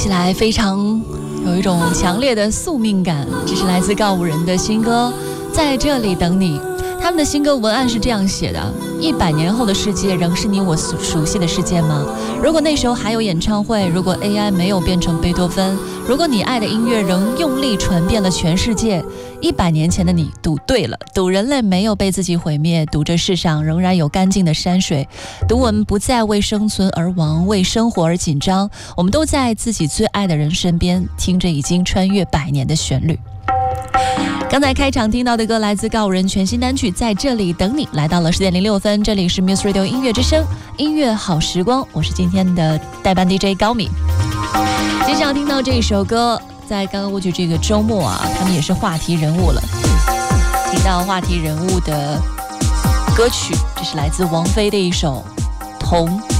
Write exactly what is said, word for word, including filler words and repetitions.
起来非常有一种强烈的宿命感。这是来自告五人的新歌《在这里等你》。他们的新歌文案是这样写的：一百年后的世界仍是你我熟悉的世界吗？如果那时候还有演唱会，如果 A I 没有变成贝多芬，如果你爱的音乐仍用力传遍了全世界，一百年前的你赌对了，赌人类没有被自己毁灭，赌这世上仍然有干净的山水，赌我们不再为生存而亡，为生活而紧张，我们都在自己最爱的人身边，听着已经穿越百年的旋律。刚才开场听到的歌来自告五人全新单曲《在这里等你》，来到了十点零六分，这里是 Muse Radio 音乐之声，音乐好时光，我是今天的代班 D J 高米。接下来听到这一首歌，在刚刚过去这个周末啊，他们也是话题人物了。听到话题人物的歌曲，这是来自王菲的一首《童》。